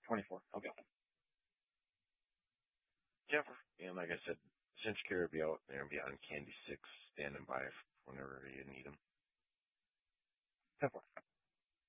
24. Okay. Yeah, and like I said, Cinch Care will be out there and be on Candy 6, standing by whenever you need them. 10-4.